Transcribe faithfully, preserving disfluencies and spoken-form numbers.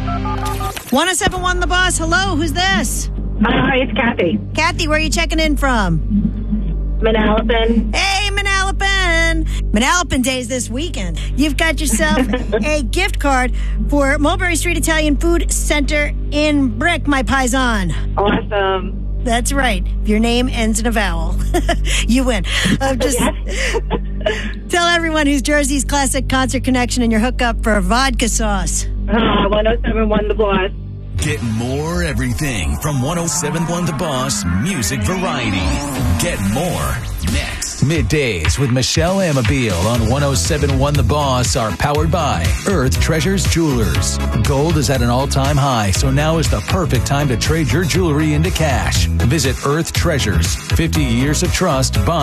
one oh seven point one The Boss. Hello, who's this? Hi, it's Kathy. Kathy, where are you checking in from? Manalapan. Hey, Manalapan. Manalapan Days this weekend. You've got yourself a gift card for Mulberry Street Italian Food Center in Brick, my paisan. Awesome. That's right. If your name ends in a vowel, you win. Uh, just tell everyone who's Jersey's classic concert connection and your hookup for vodka sauce. Uh, one oh seven point one The Boss. Get more everything from one oh seven point one The Boss Music Variety. Get more next. Middays with Michelle Amabile on one oh seven point one The Boss are powered by Earth Treasures Jewelers. Gold is at an all-time high, so now is the perfect time to trade your jewelry into cash. Visit Earth Treasures. fifty years of trust by